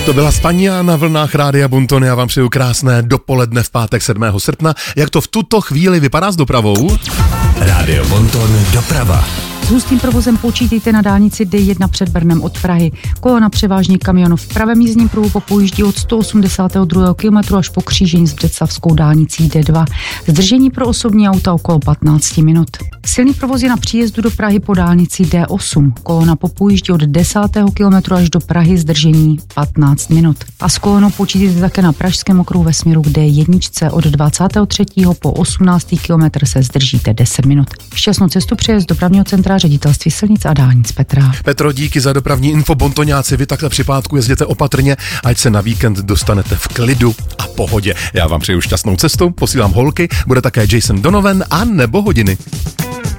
To byla Spania na vlnách Rádia Bonton. Já vám přeju krásné dopoledne v pátek 7. srpna. Jak to v tuto chvíli vypadá s dopravou? Rádio Bonton doprava. S hustým provozem počítejte na dálnici D1 před Brnem od Prahy. Kolona převážně kamionů v pravém jízdním pruhu popojíždí od 182. km až po křížení s břeclavskou dálnicí D2. Zdržení pro osobní auta okolo 15 minut. Silný provoz je na příjezdu do Prahy po dálnici D8. Kolona popojíždí od 10. km až do Prahy, zdržení 15 minut. A s kolonou počítejte také na pražském okruhu ve směru k D1 od 23. po 18. km se zdržíte 10 minut. Šťastnou cestu přeje z dopravního centra Ředitelství silnic a dálnic Petra. Petro, díky za dopravní info. Bontoňáci, vy takhle při pátku jezděte opatrně, ať se na víkend dostanete v klidu a pohodě. Já vám přeju šťastnou cestu, posílám holky, bude také Jason Donovan a nebo hodiny.